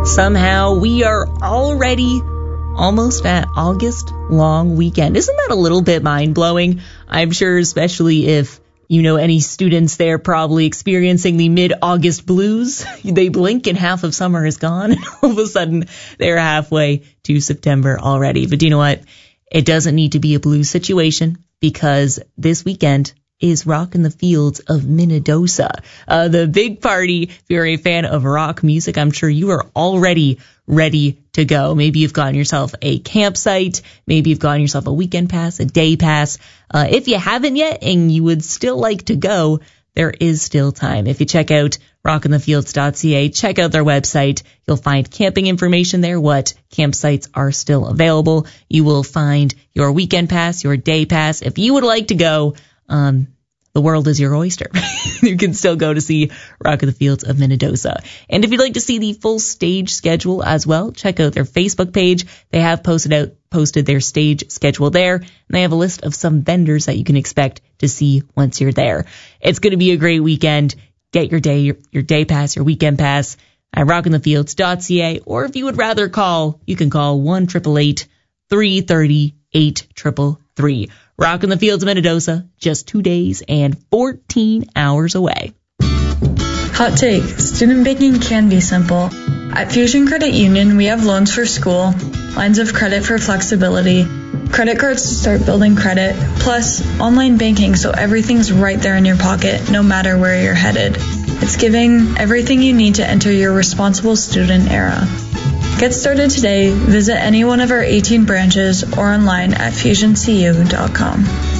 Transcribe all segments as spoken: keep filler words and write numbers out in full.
Somehow we are already almost at August long weekend. Isn't that a little bit mind-blowing? I'm sure, especially if you know any students there probably experiencing the mid-August blues. They blink and half of summer is gone, and all of a sudden they're halfway to September already. But do you know what? It doesn't need to be a blues situation, because this weekend is Rockin' the Fields of Minnedosa. Uh, the big party, if you're a fan of rock music, I'm sure you are already ready to go. Maybe you've gotten yourself a campsite. Maybe you've gotten yourself a weekend pass, a day pass. Uh, if you haven't yet and you would still like to go, there is still time. If you check out rockin the fields dot c a, check out their website. You'll find camping information there, what campsites are still available. You will find your weekend pass, your day pass. If you would like to go, um, the world is your oyster. You can still go to see Rockin' the Fields of Minnedosa. And if you'd like to see the full stage schedule as well, check out their Facebook page. They have posted out posted their stage schedule there, and they have a list of some vendors that you can expect to see once you're there. It's going to be a great weekend. Get your day your, your day pass, your weekend pass at rockin the fields dot c a, or if you would rather call, you can call one eight eight eight, three three zero, eight three three three. Rockin' the Fields of Minnedosa, just two days and fourteen hours away. Hot take, student banking can be simple. At Fusion Credit Union, we have loans for school, lines of credit for flexibility, credit cards to start building credit, plus online banking so everything's right there in your pocket, no matter where you're headed. It's giving everything you need to enter your responsible student era. Get started today. Visit any one of our eighteen branches or online at fusion c u dot com.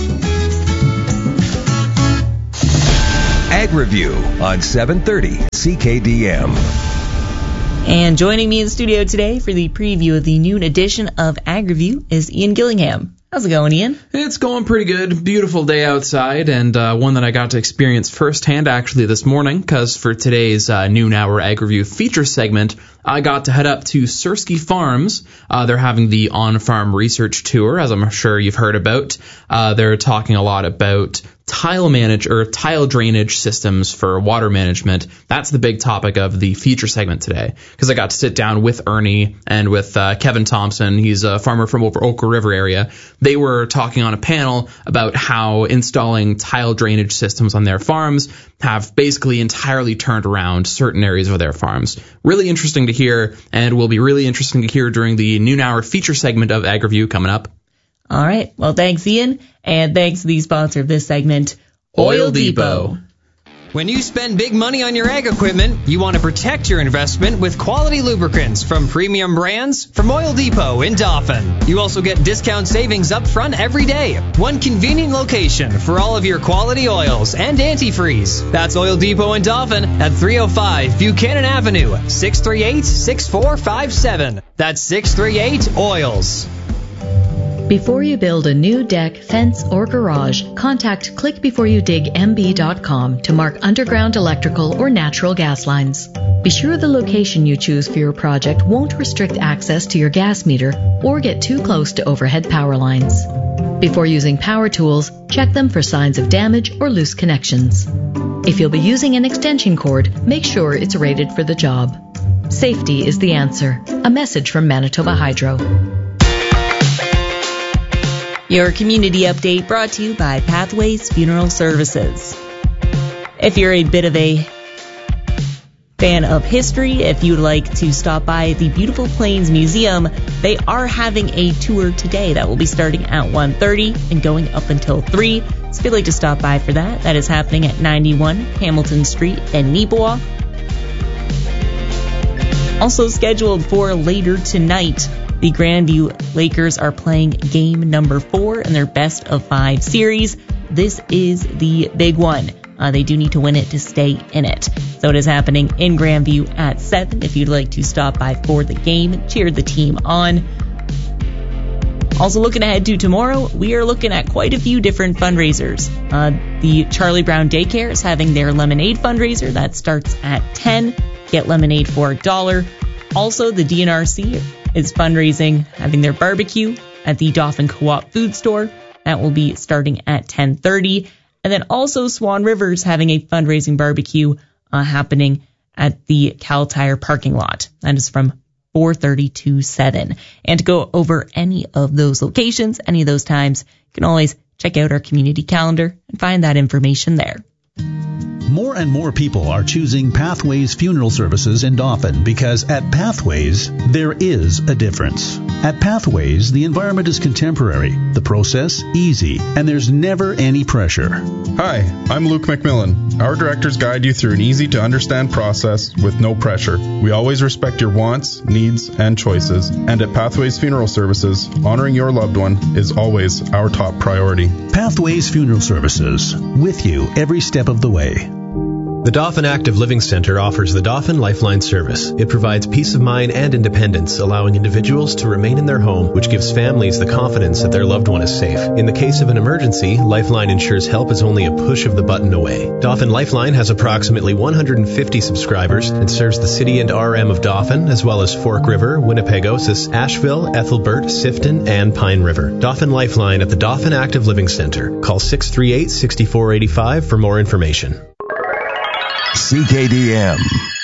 Ag Review on seven thirty C K D M. And joining me in the studio today for the preview of the noon edition of Ag Review is Ian Gillingham. How's it going, Ian? It's going pretty good. Beautiful day outside, and uh, one that I got to experience firsthand actually this morning, because for today's uh, noon hour Ag Review feature segment, I got to head up to Sersky Farms. Uh, they're having the on-farm research tour, as I'm sure you've heard about. Uh, they're talking a lot about tile manage or tile drainage systems for water management. That's the big topic of the feature segment today, because I got to sit down with Ernie and with uh, Kevin Thompson. He's a farmer from over Oka River area. They were talking on a panel about how installing tile drainage systems on their farms have basically entirely turned around certain areas of their farms. Really interesting to hear, and will be really interesting to hear during the noon hour feature segment of Ag Review coming up. All right. Well, thanks, Ian. And thanks to the sponsor of this segment, Oil Depot. When you spend big money on your ag equipment, you want to protect your investment with quality lubricants from premium brands from Oil Depot in Dauphin. You also get discount savings up front every day. One convenient location for all of your quality oils and antifreeze. That's Oil Depot in Dauphin at three oh five Buchanan Avenue, six three eight, six four five seven. That's six three eight oils. Before you build a new deck, fence, or garage, contact click before you dig m b dot com to mark underground electrical or natural gas lines. Be sure the location you choose for your project won't restrict access to your gas meter or get too close to overhead power lines. Before using power tools, check them for signs of damage or loose connections. If you'll be using an extension cord, make sure it's rated for the job. Safety is the answer. A message from Manitoba Hydro. Your community update brought to you by Pathways Funeral Services. If you're a bit of a fan of history, if you'd like to stop by the Beautiful Plains Museum, they are having a tour today that will be starting at one thirty and going up until three. So if you'd like to stop by for that, that is happening at ninety-one Hamilton Street in Neepawa. Also scheduled for later tonight, the Grandview Lakers are playing game number four in their best of five series. This is the big one. Uh, they do need to win it to stay in it. So it is happening in Grandview at seven. If you'd like to stop by for the game, cheer the team on. Also looking ahead to tomorrow, we are looking at quite a few different fundraisers. Uh, the Charlie Brown Daycare is having their lemonade fundraiser. That starts at ten. Get lemonade for a dollar. Also, the D N R C is fundraising, having their barbecue at the Dauphin Co-op Food Store. That will be starting at ten thirty. And then also Swan River's having a fundraising barbecue uh, happening at the Cal Tire parking lot. That is from four thirty to seven. And to go over any of those locations, any of those times, you can always check out our community calendar and find that information there. More and more people are choosing Pathways Funeral Services in Dauphin because at Pathways, there is a difference. At Pathways, the environment is contemporary, the process easy, and there's never any pressure. Hi, I'm Luke McMillan. Our directors guide you through an easy-to-understand process with no pressure. We always respect your wants, needs, and choices. And at Pathways Funeral Services, honoring your loved one is always our top priority. Pathways Funeral Services, with you every step of the way. The Dauphin Active Living Center offers the Dauphin Lifeline service. It provides peace of mind and independence, allowing individuals to remain in their home, which gives families the confidence that their loved one is safe. In the case of an emergency, Lifeline ensures help is only a push of the button away. Dauphin Lifeline has approximately one hundred fifty subscribers and serves the city and R M of Dauphin, as well as Fork River, Winnipegosis, Asheville, Ethelbert, Sifton, and Pine River. Dauphin Lifeline at the Dauphin Active Living Center. Call six three eight, six four eight five for more information. C K D M.